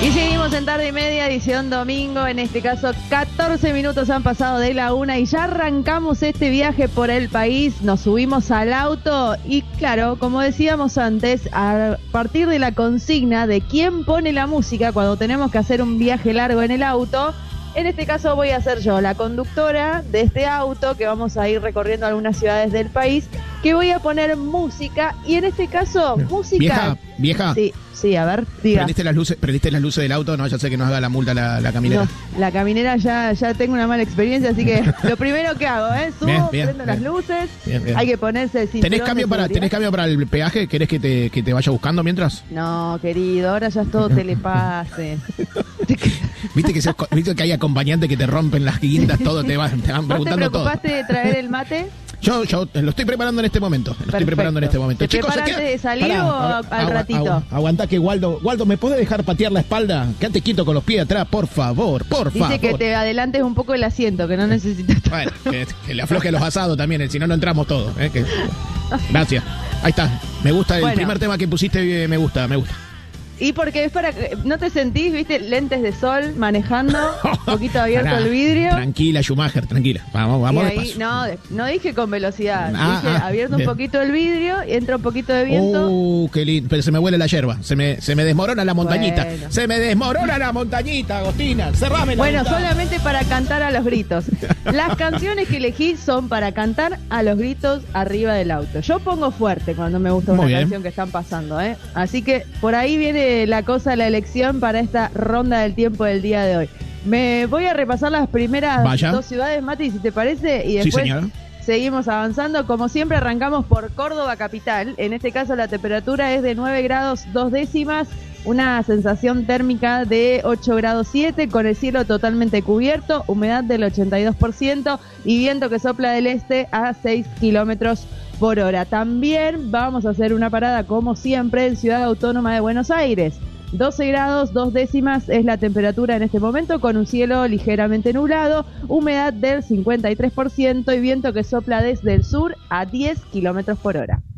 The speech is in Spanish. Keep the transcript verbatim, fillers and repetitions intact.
Y seguimos en Tarde y Media, edición domingo. En este caso, catorce minutos han pasado de la una y ya arrancamos este viaje por el país. Nos subimos al auto y, claro, como decíamos antes, a partir de la consigna de quién pone la música cuando tenemos que hacer un viaje largo en el auto, en este caso voy a ser yo, la conductora de este auto, que vamos a ir recorriendo algunas ciudades del país, que voy a poner música, y en este caso, música... Vieja, vieja. Sí, sí, a ver, diga. ¿Prendiste las luces, prendiste las luces del auto? No, ya sé que nos haga la multa la, la caminera. No, la caminera ya, ya tengo una mala experiencia, así que lo primero que hago, ¿eh? Subo, Bien, bien, prendo bien. las luces, Bien, bien. hay que ponerse el cinturón ¿Tenés cambio, de para, seguridad. ¿Tenés cambio para el peaje? ¿Querés que te, que te vaya buscando mientras? No, querido, ahora ya es todo telepase. ¿Viste que, sos- viste que hay acompañantes que te rompen las guindas, todo, te van, te van ¿Vos te preguntando todo? preocupaste de traer el mate? Yo, yo lo estoy preparando en este momento. Lo estoy Perfecto. preparando en este momento. ¿Te se preparas queda- antes de salir o a- al agua- ratito? agua- aguantá que Waldo, Waldo, ¿me podés dejar patear la espalda? Quédate quieto con los pies atrás, por favor, por Dice favor. que te adelantes un poco el asiento, que no necesitas... Bueno, que, que le afloje los asados también, si no, no entramos todos. ¿eh? Que- Gracias. Ahí está. Me gusta el Bueno. primer tema que pusiste, eh, me gusta, me gusta. Y porque es para que no te sentís, viste, lentes de sol manejando, un poquito abierto Pará. el vidrio. Tranquila, Schumacher, tranquila. Vamos, Y vamos ahí, despacio. no, de- no dije con velocidad, Ah, dije ah, abierto bien. un poquito el vidrio, y entra un poquito de viento. Uh, qué lindo. Pero se me huele la yerba. Se me, se me desmorona la montañita. Bueno. Se me desmorona la montañita, Agostina. Cerrame la Bueno, ventana. solamente para cantar a los gritos. Las canciones que elegí son para cantar a los gritos arriba del auto. Yo pongo fuerte cuando me gusta una Muy bien. canción que están pasando, ¿eh? Así que por ahí viene la cosa, la elección para esta ronda del tiempo del día de hoy. Me voy a repasar las primeras Vaya. dos ciudades, Mati, si te parece, y Sí, después señora. seguimos avanzando. Como siempre, arrancamos por Córdoba capital. En este caso la temperatura es de nueve grados dos décimas, una sensación térmica de ocho grados siete, con el cielo totalmente cubierto, humedad del ochenta y dos por ciento y viento que sopla del este a seis kilómetros por hora. También vamos a hacer una parada, como siempre, en Ciudad Autónoma de Buenos Aires. doce grados dos décimas es la temperatura en este momento, con un cielo ligeramente nublado, humedad del cincuenta y tres por ciento y viento que sopla desde el sur a diez kilómetros por hora.